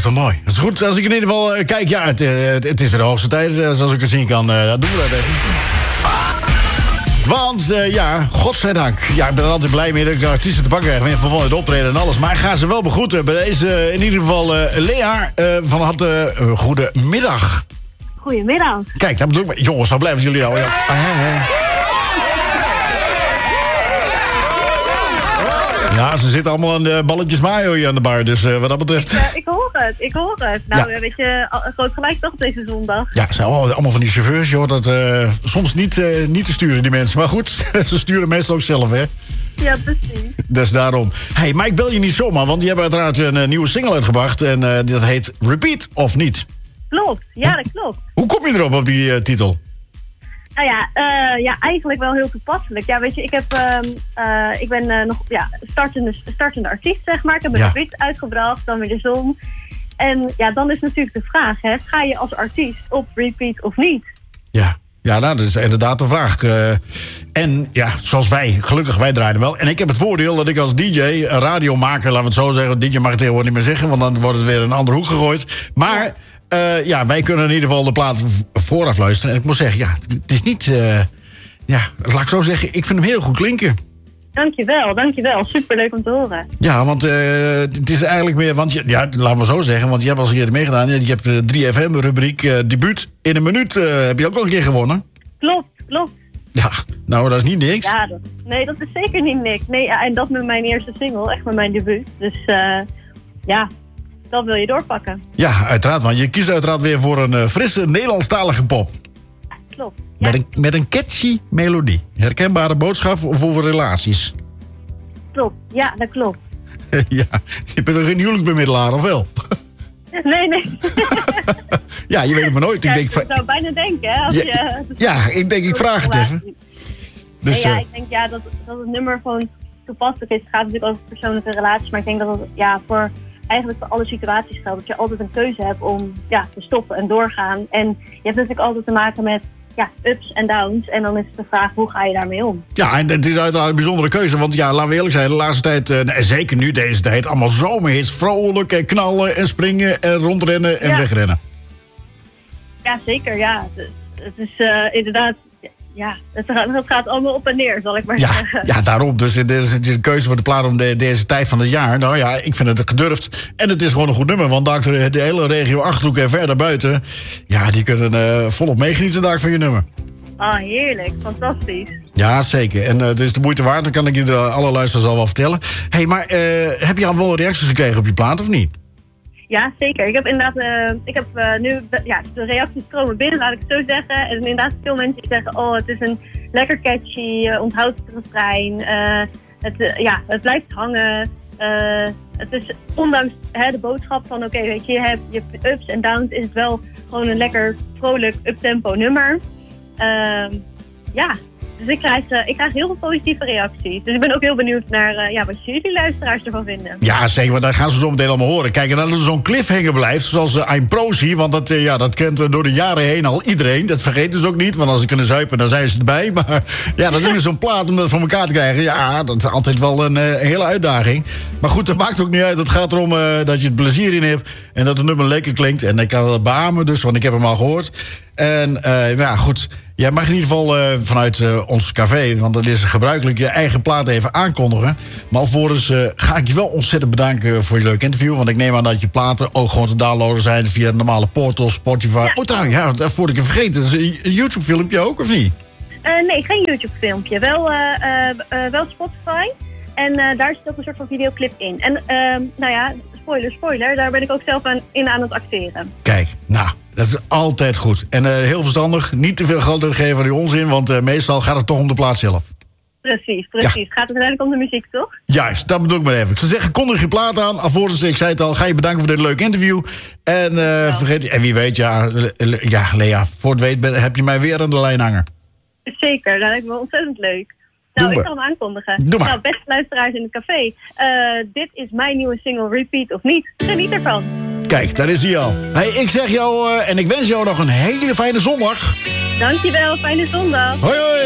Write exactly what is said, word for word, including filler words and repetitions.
toch mooi. Het is goed als ik in ieder geval uh, kijk. Ja, het, uh, het, het is weer de hoogste tijd. Uh, zoals ik het zien kan, uh, doen we dat even. Want, uh, ja, godzijdank. Ja, ik ben er altijd blij mee dat ik de artiesten te pakken krijg. Van het optreden en alles. Maar ik ga ze wel begroeten. Bij deze, uh, in ieder geval, uh, Lea uh, van harte uh, goedemiddag. Goedemiddag. Kijk, dat bedoel ik. Jongens, waar blijven jullie nou? Ja. Ah, hè, hè. Ja, ze zitten allemaal aan de balletjes mayo hier aan de bar. Dus uh, wat dat betreft... Ik, uh, ik hoor het, ik hoor het. Nou, ja. Weet je, groot gelijk toch deze zondag. Ja, ze zijn allemaal, allemaal van die chauffeurs, joh. Dat uh, soms niet, uh, niet te sturen, die mensen. Maar goed, ze sturen meestal ook zelf, hè. Ja, precies. Dus daarom. Hey, maar ik bel je niet zomaar, want die hebben uiteraard een uh, nieuwe single uitgebracht. En uh, dat heet Repeat of Niet. Klopt, ja, dat klopt. Hoe kom je erop op die uh, titel? Nou ja, uh, ja, eigenlijk wel heel toepasselijk. Ja, weet je, ik, heb, uh, uh, ik ben uh, nog ja, startende, startende artiest, zeg maar. Ik heb een ja. Repeat uitgebracht, dan weer de zon. En ja, dan is natuurlijk de vraag, hè, ga je als artiest op Repeat of niet? Ja. Ja, nou, dat is inderdaad de vraag. Uh, en ja, zoals wij, gelukkig, wij draaien wel. En ik heb het voordeel dat ik als D J, radiomaker, laten we het zo zeggen... D J mag het tegenwoordig niet meer zeggen, want dan wordt het weer een andere hoek gegooid. Maar uh, ja, wij kunnen in ieder geval de plaat vooraf luisteren. En ik moet zeggen, ja, het is niet... Uh, ja, laat ik zo zeggen, ik vind hem heel goed klinken. Dankjewel, dankjewel. Superleuk om te horen. Ja, want uh, het is eigenlijk meer... Want je, ja, laat maar zo zeggen, want je hebt al eens eerder meegedaan. Je hebt de drie F M-rubriek uh, debuut in een minuut. Uh, heb je ook al een keer gewonnen? Klopt, klopt. Ja, nou, dat is niet niks. Ja, dat, nee, dat is zeker niet niks. Nee, ja, en dat met mijn eerste single, echt met mijn debuut. Dus uh, ja, dat wil je doorpakken. Ja, uiteraard, want je kiest uiteraard weer voor een uh, frisse Nederlandstalige pop. Ja, klopt. Ja. Met, een, met een catchy melodie. Herkenbare boodschap voor relaties. Klopt, ja, dat klopt. Ja, je bent toch geen huwelijksbemiddelaar, of wel? Nee, nee. Ja, je weet het maar nooit. Ja, ik denk, ik zou bijna denken, hè. Als ja, je, ja, ik denk, ik vraag het even. Dus, nee, ja, uh, ik denk ja, dat, dat het nummer gewoon toepasselijk is. Het gaat natuurlijk over persoonlijke relaties, maar ik denk dat het ja, voor, eigenlijk voor alle situaties geldt. Dat je altijd een keuze hebt om ja, te stoppen en doorgaan. En je hebt natuurlijk altijd te maken met ja, ups en downs. En dan is het de vraag, hoe ga je daarmee om? Ja, en het is uiteraard een bijzondere keuze. Want ja, laten we eerlijk zijn, de laatste tijd, uh, nee, zeker nu deze tijd, allemaal zomerhits. Vrolijk en knallen en springen en rondrennen en ja. wegrennen. Ja, zeker, ja. Het, het is uh, inderdaad, ja, het gaat, het gaat allemaal op en neer, zal ik maar ja, zeggen. Ja, daarom. Dus het is, het is een keuze voor de plaat om de, deze tijd van het jaar. Nou ja, ik vind het gedurfd. En het is gewoon een goed nummer. Want daar de, de hele regio Achterhoek en verder buiten, ja, die kunnen uh, volop meegenieten daar van je nummer. Ah, heerlijk. Fantastisch. Ja, zeker. En uh, het is de moeite waard. Dan kan ik je de, alle luisteraars al wel vertellen. Hé, hey, maar uh, heb je al wel reacties gekregen op je plaat of niet? Ja, zeker. Ik heb inderdaad, uh, ik heb uh, nu, ja, de reacties stromen binnen, laat ik het zo zeggen. En inderdaad veel mensen die zeggen, oh, het is een lekker catchy, uh, onthoud het refrein. Uh, het, uh, ja, het blijft hangen. Uh, het is, ondanks hè, de boodschap van, oké, okay, weet je, je hebt je ups en downs, is het wel gewoon een lekker, vrolijk, uptempo nummer. Uh, ja, dus ik krijg, uh, ik krijg heel veel positieve reacties. Dus ik ben ook heel benieuwd naar uh, ja, wat jullie luisteraars ervan vinden. Ja, zeker, want daar gaan ze zo meteen allemaal horen. Kijk, en dat er zo'n cliffhanger blijft, zoals uh, I'm Prozie, want dat, uh, ja, dat kent uh, door de jaren heen al iedereen. Dat vergeten ze ook niet, want als ze kunnen zuipen, dan zijn ze erbij. Maar ja, dat is zo'n plaat om dat voor elkaar te krijgen. Ja, dat is altijd wel een uh, hele uitdaging. Maar goed, dat maakt ook niet uit. Het gaat erom uh, dat je het plezier in hebt en dat het nummer lekker klinkt. En ik kan dat beamen, dus, want ik heb hem al gehoord. En uh, ja, goed... Jij mag in ieder geval uh, vanuit uh, ons café, want dat is gebruikelijk, je eigen plaat even aankondigen. Maar alvorens uh, ga ik je wel ontzettend bedanken voor je leuke interview. Want ik neem aan dat je platen ook gewoon te downloaden zijn via de normale portals, Spotify. Ja. Oh trouwens, ja, dat vond ik het vergeten. Dat is een YouTube-filmpje ook, of niet? Uh, nee, geen YouTube-filmpje. Wel, uh, uh, uh, wel Spotify. En uh, daar zit ook een soort van videoclip in. En uh, nou ja, spoiler, spoiler, daar ben ik ook zelf aan, in aan het acteren. Kijk, nou, dat is altijd goed. En uh, heel verstandig, niet te veel geld geven aan die onzin, want uh, meestal gaat het toch om de plaat zelf. Precies, precies. Ja. Gaat het uiteindelijk om de muziek, toch? Juist, dat bedoel ik maar even. Ik zou zeggen, kondig je plaat aan. Alvorens, ik zei het al, ga je bedanken voor dit leuke interview. En uh, ja. vergeet, en wie weet, ja, le, le, ja, Lea, voor het weet ben, heb je mij weer aan de lijn hangen. Zeker, dat lijkt me ontzettend leuk. Nou, ik zal hem aankondigen. Doe maar. Nou, beste luisteraars in het café. Uh, dit is mijn nieuwe single, Repeat of Niet. Geniet ervan. Kijk, daar is hij al. Hey, ik zeg jou, uh, en ik wens jou nog een hele fijne zondag. Dankjewel, fijne zondag. Hoi, hoi.